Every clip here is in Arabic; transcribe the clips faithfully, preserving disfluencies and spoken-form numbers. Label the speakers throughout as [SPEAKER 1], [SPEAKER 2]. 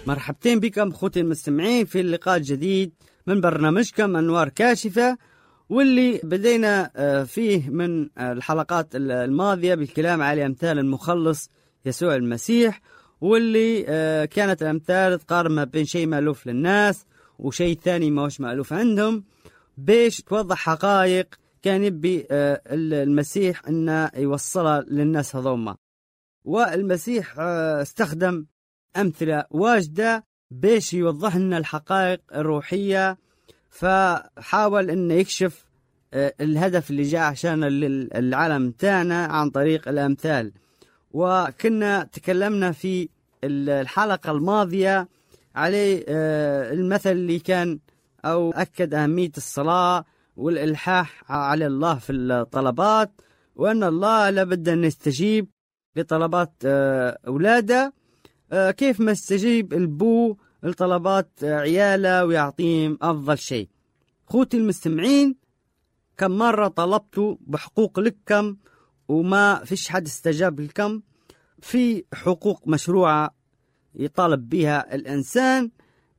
[SPEAKER 1] مرحبتين بكم أخوتي المستمعين في اللقاء الجديد من برنامجكم أنوار كاشفة، واللي بدينا فيه من الحلقات الماضية بالكلام على أمثال المخلص يسوع المسيح، واللي كانت الأمثال تقارن ما بين شيء مألوف للناس وشيء ثاني ما هوش مألوف عندهم، بيش توضح حقائق كان يبي المسيح أنه يوصلها للناس هذوما. والمسيح استخدم أمثلة واجدة بيش يوضح لنا الحقائق الروحية، فحاول أنه يكشف الهدف اللي جاء عشان العالم تاعنا عن طريق الأمثال. وكنا تكلمنا في الحلقة الماضية على المثل اللي كان أو أكد أهمية الصلاة والإلحاح على الله في الطلبات، وأن الله لابد أن يستجيب لطلبات أولاده كيف ما استجيب البو لطلبات عياله ويعطيهم أفضل شيء. خوتي المستمعين، كم مرة طلبتوا بحقوق لكم وما فيش حد استجاب لكم؟ في حقوق مشروعة يطالب بها الإنسان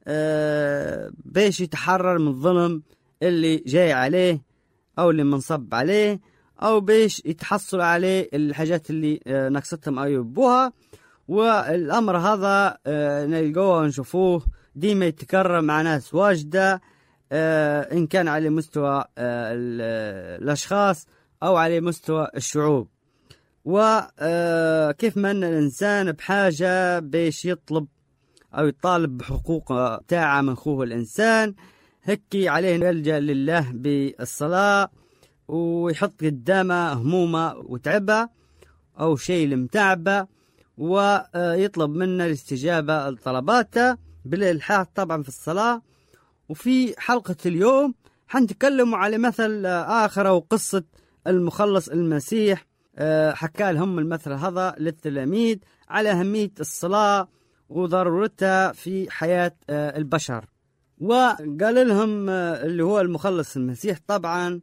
[SPEAKER 1] بيش يتحرر من الظلم اللي جاي عليه أو اللي منصب عليه، أو بيش يتحصل عليه الحاجات اللي نقصتهم أو يبوها. والأمر هذا نلقوه ونشوفوه ديما يتكرر مع ناس واجدة، إن كان على مستوى الأشخاص أو على مستوى الشعوب. وكيف ما أن الإنسان بحاجة بيش يطلب أو يطالب بحقوق تاعه من أخوه الإنسان، هكي عليه يلجأ لله بالصلاة ويحط قدامه همومه وتعبه أو شيء لمتعبه، ويطلب منا الاستجابة لطلباته بالإلحاح طبعا في الصلاة. وفي حلقة اليوم حنتكلم على مثل آخر أو قصة المخلص المسيح، حكى لهم المثل هذا للتلاميذ على أهمية الصلاة وضرورتها في حياة البشر. وقال لهم اللي هو المخلص المسيح طبعا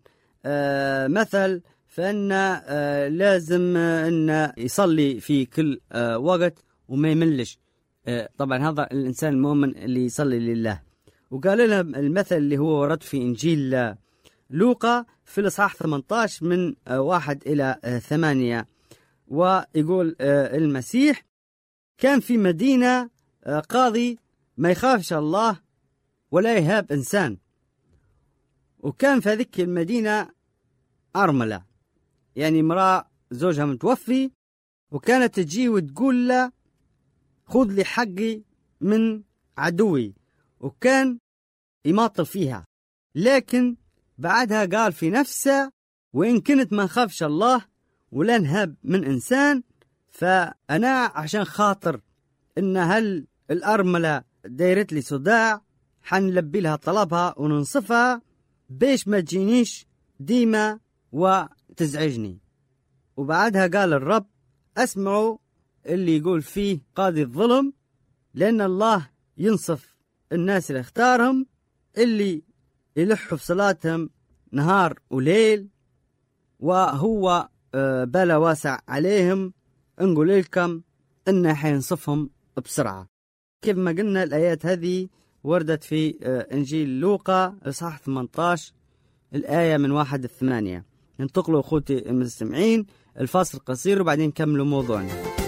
[SPEAKER 1] مثل فإن لازم أن يصلي في كل وقت وما يملش، طبعا هذا الإنسان المؤمن اللي يصلي لله. وقال لهم المثل اللي هو ورد في إنجيل لوقا في الإصحاح ثمانية عشر من واحد إلى ثمانية، ويقول المسيح: كان في مدينة قاضي ما يخافش الله ولا يهاب إنسان، وكان في هذيك المدينة أرملة، يعني امرأة زوجها متوفي، وكانت تجي وتقول له: خذ لي حقي من عدوي، وكان يماطل فيها. لكن بعدها قال في نفسه: وإن كنت ما خافش الله ولا نهاب من إنسان، فأنا عشان خاطر إن هل الأرملة دايرت لي صداع حنلبي لها طلبها وننصفها بيش ما تجينيش ديما وتزعجني. وبعدها قال الرب: أسمعوا اللي يقول فيه قاضي الظلم، لأن الله ينصف الناس اللي اختارهم، اللي يلحوا في صلاتهم نهار وليل، وهو بلا واسع عليهم. نقول لكم إنه حينصفهم بسرعة. كيف ما قلنا الآيات هذه وردت في إنجيل لوقا إصحاح ثمانية عشر الآية من واحد الثمانية. ننتقلوا أخوتي المستمعين الفاصل قصير وبعدين نكملوا موضوعنا.